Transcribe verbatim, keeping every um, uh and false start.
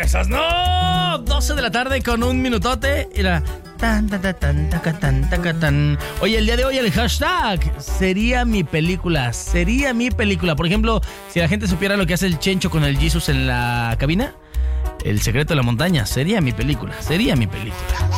esas, no. doce de la tarde con un minutote. Era tan, tan, tan, tan, taca, tan, taca, tan. Oye, el día de hoy el hashtag sería mi película. Sería mi película. Por ejemplo, si la gente supiera lo que hace el Chencho con el Jesus en la cabina, El secreto de la montaña, sería mi película. Sería mi película.